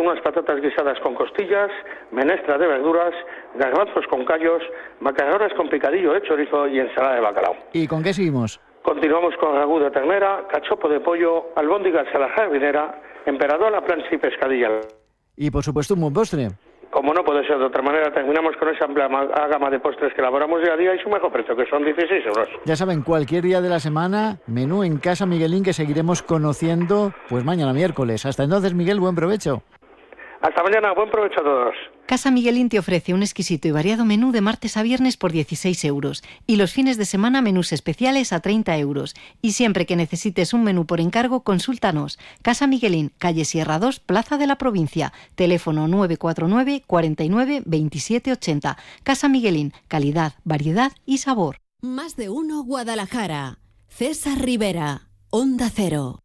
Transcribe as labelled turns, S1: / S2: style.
S1: con unas patatas guisadas con costillas, menestra de verduras, garbanzos con callos, macarrones con picadillo de chorizo y ensalada de bacalao.
S2: ¿Y con qué seguimos?
S1: Continuamos con ragú de ternera, cachopo de pollo, albóndigas a la jardinera, emperador a la plancha y pescadilla.
S2: Y por supuesto un buen postre.
S1: Como no puede ser de otra manera, terminamos con esa amplia gama de postres que elaboramos día a día y su mejor precio, que son 16 euros.
S2: Ya saben, cualquier día de la semana, menú en Casa Miguelín que seguiremos conociendo pues mañana miércoles. Hasta entonces, Miguel, buen provecho.
S1: Hasta mañana, buen provecho a todos.
S3: Casa Miguelín te ofrece un exquisito y variado menú de martes a viernes por 16 euros y los fines de semana menús especiales a 30 euros. Y siempre que necesites un menú por encargo, consúltanos. Casa Miguelín, calle Sierra 2, Plaza de la Provincia. Teléfono 949 49 27 80. Casa Miguelín, calidad, variedad y sabor.
S4: Más de uno Guadalajara. César Rivera, Onda Cero.